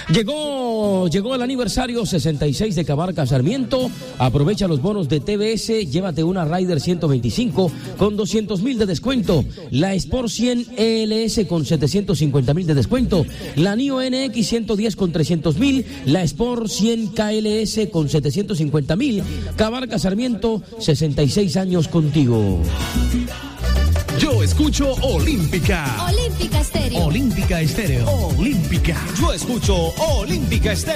Llegó el aniversario 66 de Cabarca Sarmiento. Aprovecha los bonos de TBS. Llévate una Rider 125 con 200,000 de descuento. La Sport 100 ELS con 750,000 de descuento. La NIO NX 110 con 300,000. La Sport 100 KLS con 750,000. Cabarca Sarmiento, 66 años contigo. Yo escucho Olímpica. Olímpica Estéreo. Olímpica Estéreo. Olímpica. Yo escucho Olímpica Estéreo.